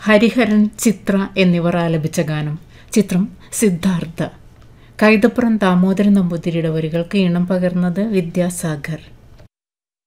ഹരിഹരൻ, ചിത്ര എന്നിവർ ആലപിച്ച ഗാനം. ചിത്രം സിദ്ധാർത്ഥ. കൈതപ്പുറം ദാമോദരൻ നമ്പൂതിരിയുടെ വരികൾക്ക് ഈണം പകർന്നത് വിദ്യാസാഗർ.